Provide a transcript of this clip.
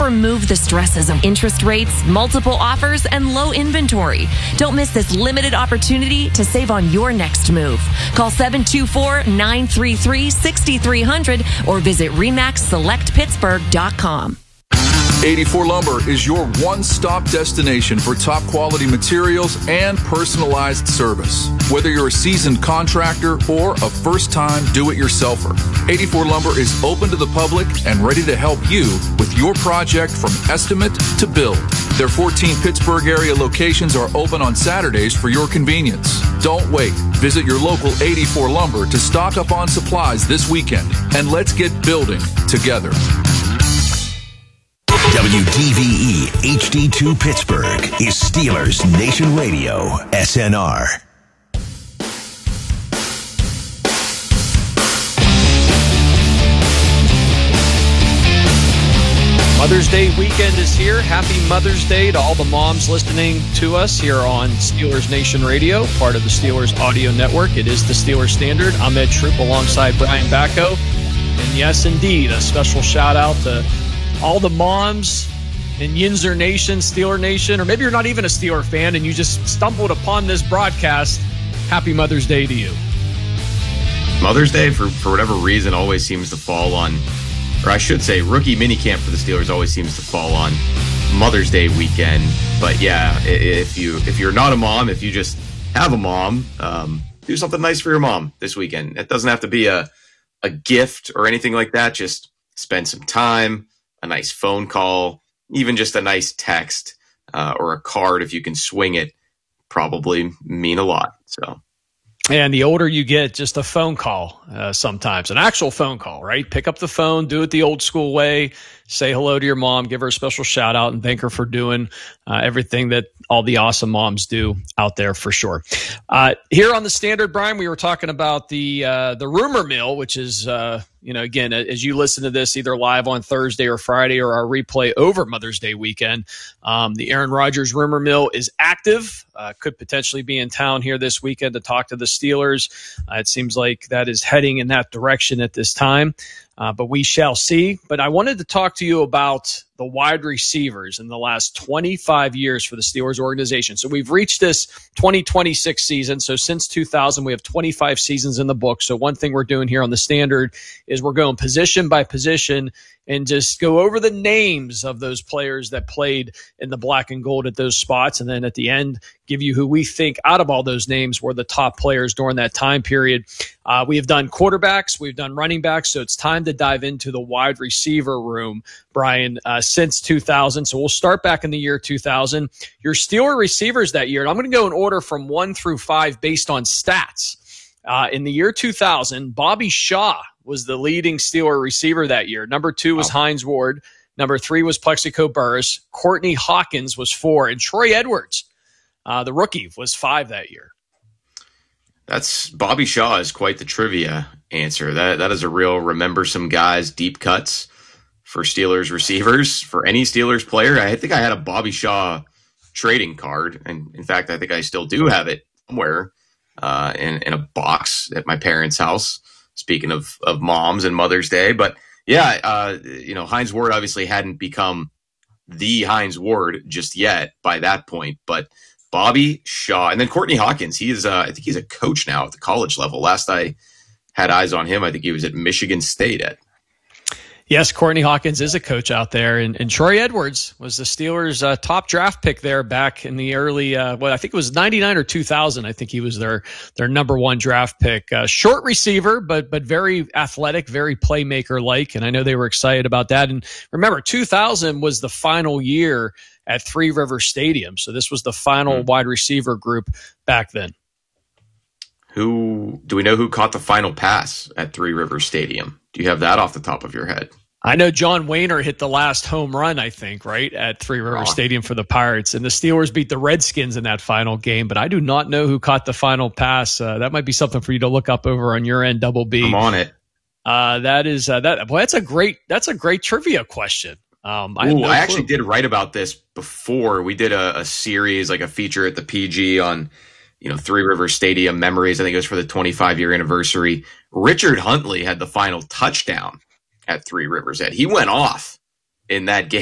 remove the stresses of interest rates, multiple offers, and low inventory. Don't miss this limited opportunity to save on your next move. Call 724-933-6300 or visit REMAXSelectPittsburgh.com. 84 Lumber is your one-stop destination for top quality materials and personalized service. Whether you're a seasoned contractor or a first-time do-it-yourselfer, 84 Lumber is open to the public and ready to help you with your project from estimate to build. Their 14 Pittsburgh area locations are open on Saturdays for your convenience. Don't wait. Visit your local 84 Lumber to stock up on supplies this weekend, and let's get building together. WDVE HD2 Pittsburgh is Steelers Nation Radio, SNR. Mother's Day weekend is here. Happy Mother's Day to all the moms listening to us here on Steelers Nation Radio, part of the Steelers Audio Network. It is the Steelers Standard. I'm Ed Troop alongside Brian Bacco. And yes, indeed, a special shout out to all the moms in Yinzer Nation, Steeler Nation, or maybe you're not even a Steeler fan and you just stumbled upon this broadcast. Happy Mother's Day to you. Mother's Day, for whatever reason, always seems to fall on, or I should say, rookie minicamp for the Steelers always seems to fall on Mother's Day weekend. But yeah, if you're not a mom, if you just have a mom, do something nice for your mom this weekend. It doesn't have to be a gift or anything like that. Just spend some time, a nice phone call, even just a nice text or a card if you can swing it, probably mean a lot. So, and the older you get, just a phone call sometimes, an actual phone call, right? Pick up the phone, do it the old school way, say hello to your mom, give her a special shout out, and thank her for doing everything that all the awesome moms do out there for sure. Here on the Standard, Brian, we were talking about the rumor mill, which is, again, as you listen to this either live on Thursday or Friday or our replay over Mother's Day weekend, the Aaron Rodgers rumor mill is active, could potentially be in town here this weekend to talk to the Steelers. It seems like that is heading in that direction at this time. But we shall see. But I wanted to talk to you about the wide receivers in the last 25 years for the Steelers organization. So we've reached this 2026 season. So since 2000, we have 25 seasons in the book. So one thing we're doing here on the Standard is we're going position by position and just go over the names of those players that played in the black and gold at those spots. And then at the end, give you who we think out of all those names were the top players during that time period. We have done quarterbacks. We've done running backs. So it's time to dive into the wide receiver room, Brian, since 2000. So we'll start back in the year 2000. Your Steeler receivers that year, and I'm going to go in order from 1 through 5 based on stats. In the year 2000, Bobby Shaw was the leading Steeler receiver that year. Number 2 was Hines Ward. Number 3 was Plexico Burress. Courtney Hawkins was 4. And Troy Edwards, the rookie, was 5 that year. That's Bobby Shaw is quite the trivia answer. That is a real remember some guys, deep cuts for Steelers receivers, for any Steelers player. I think I had a Bobby Shaw trading card. And in fact, I think I still do have it somewhere in a box at my parents' house. Speaking of moms and Mother's Day. But yeah, Hines Ward obviously hadn't become the Hines Ward just yet by that point. But Bobby Shaw, and then Courtney Hawkins, I think he's a coach now at the college level. Last I had eyes on him, I think he was at Michigan State at. Yes, Courtney Hawkins is a coach out there, and Troy Edwards was the Steelers' top draft pick there back in the early, I think it was 99 or 2000. I think he was their number 1 draft pick. Short receiver, but very athletic, very playmaker-like, and I know they were excited about that. And remember, 2000 was the final year at Three Rivers Stadium, so this was the final wide receiver group back then. Do we know who caught the final pass at Three Rivers Stadium? Do you have that off the top of your head? I know John Wayner hit the last home run, I think, right, at Three Rivers Stadium for the Pirates. And the Steelers beat the Redskins in that final game, but I do not know who caught the final pass. That might be something for you to look up over on your end, Double B. I'm on it. That's a great trivia question. I actually did write about this before. We did a series, like a feature at the PG on Three Rivers Stadium memories. I think it was for the 25-year anniversary. Richard Huntley had the final touchdown at Three Rivers. He went off in that game.